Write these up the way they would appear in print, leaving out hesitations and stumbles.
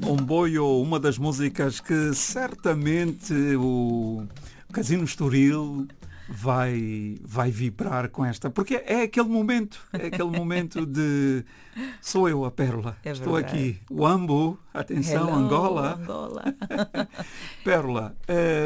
Omboio, uma das músicas que certamente o Casino Estoril vai vibrar com esta, porque é aquele momento de sou eu a Pérola, É estou verdade. aqui, o Ambo, atenção, Hello, Angola. Angola. Pérola,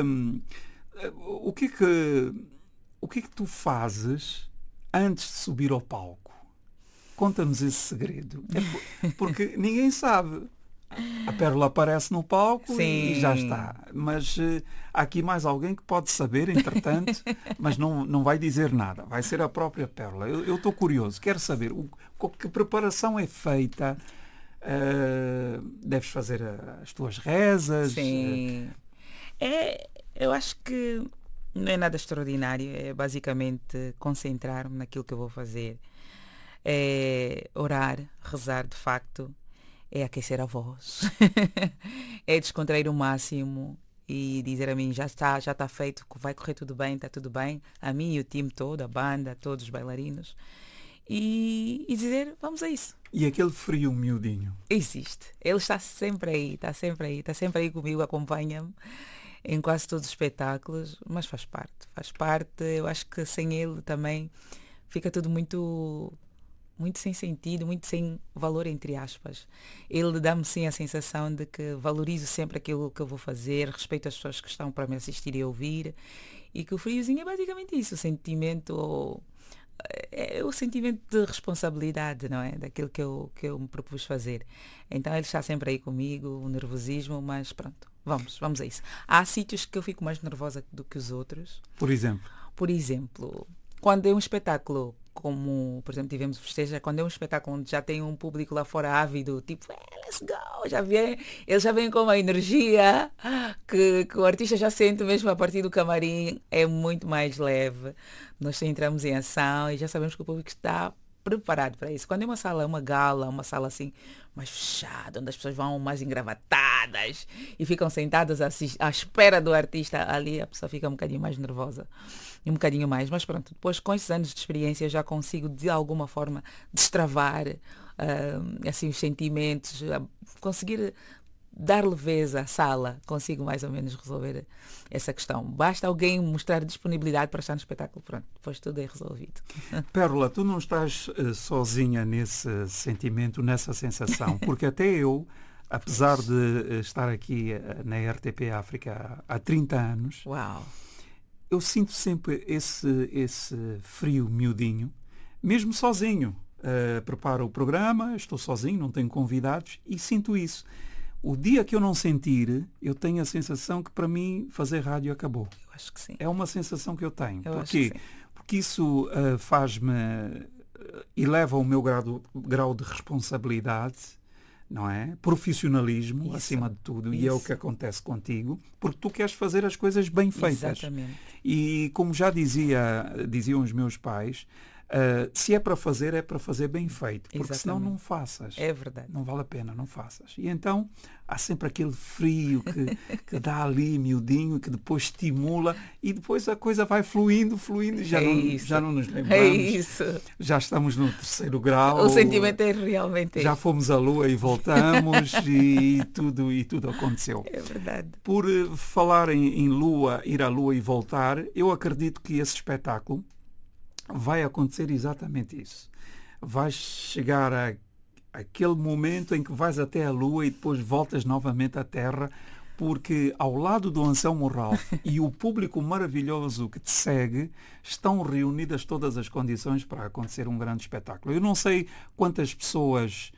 o que é que tu fazes antes de subir ao palco? Conta-nos esse segredo. Porque ninguém sabe. A Pérola aparece no palco e já Sim. está. Mas há aqui mais alguém que pode saber, entretanto, mas não vai dizer nada. Vai ser a própria Pérola. Eu estou curioso, quero saber que preparação é feita. Deves fazer as tuas rezas. Sim. Eu acho que não é nada extraordinário. É basicamente concentrar-me naquilo que eu vou fazer. É orar, rezar de facto. É aquecer a voz. É descontrair o máximo e dizer a mim, já está feito, vai correr tudo bem, está tudo bem. A mim e o time todo, a banda, todos os bailarinos. E dizer, vamos a isso. E aquele frio miudinho? Existe. Ele está sempre aí, está sempre aí comigo, acompanha-me em quase todos os espetáculos, mas faz parte. Eu acho que sem ele também fica tudo muito sem sentido, muito sem valor, entre aspas. Ele dá-me sim a sensação de que valorizo sempre aquilo que eu vou fazer, respeito as pessoas que estão para me assistir e ouvir, e que o friozinho é basicamente isso, o sentimento de responsabilidade, não é? Daquilo que eu me propus fazer. Então ele está sempre aí comigo, o nervosismo, mas pronto, vamos a isso. Há sítios que eu fico mais nervosa do que os outros. Por exemplo? Por exemplo, quando é um espetáculo como, por exemplo, tivemos o Festeja, quando é um espetáculo onde já tem um público lá fora ávido, tipo, let's go, eles já vêm com uma energia que o artista já sente mesmo a partir do camarim, é muito mais leve. Nós entramos em ação e já sabemos que o público está preparado para isso. Quando é uma sala, uma gala, uma sala assim mais fechada, onde as pessoas vão mais engravatadas e ficam sentadas à espera do artista, ali a pessoa fica um bocadinho mais nervosa. E um bocadinho mais, mas pronto, depois com esses anos de experiência eu já consigo de alguma forma destravar assim os sentimentos, conseguir dar leveza à sala, consigo mais ou menos resolver essa questão. Basta alguém mostrar disponibilidade para estar no espetáculo, pronto, depois tudo é resolvido. Pérola, tu não estás sozinha nesse sentimento, nessa sensação, porque até eu, apesar de estar aqui na RTP África há 30 anos, Uau! Eu sinto sempre esse frio miudinho, mesmo sozinho. Preparo o programa, estou sozinho, não tenho convidados e sinto isso. O dia que eu não sentir, eu tenho a sensação que para mim fazer rádio acabou. Eu acho que sim. É uma sensação que eu tenho. Eu Por quê? Porque isso faz-me, eleva o meu grau de responsabilidade, não é? Profissionalismo, Isso, acima de tudo, isso. e é o que acontece contigo, porque tu queres fazer as coisas bem feitas. Exatamente. E como já diziam os meus pais, se é para fazer bem feito, porque senão não faças. É verdade. Não vale a pena, não faças. E então há sempre aquele frio que dá ali miudinho, que depois estimula e depois a coisa vai fluindo e já não nos lembramos. É isso. Já estamos no 3º grau. O sentimento é realmente já fomos à Lua e voltamos e tudo aconteceu. É verdade. Por falar em Lua, ir à Lua e voltar, eu acredito que esse espetáculo vai acontecer exatamente isso. Vais chegar àquele momento em que vais até a Lua e depois voltas novamente à Terra, porque ao lado do Anselmo Ralph e o público maravilhoso que te segue, estão reunidas todas as condições para acontecer um grande espetáculo. Eu não sei quantas pessoas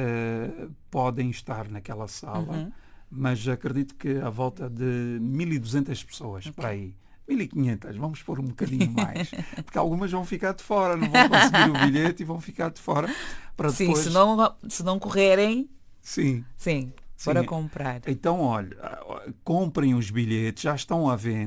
podem estar naquela sala, mas acredito que à volta de 1.200 pessoas para aí. 1.500, vamos pôr um bocadinho mais, porque algumas vão ficar de fora, não vão conseguir o bilhete e vão ficar de fora para depois... Sim, se não correrem, sim, para comprar. Então, olha, comprem os bilhetes, já estão à venda.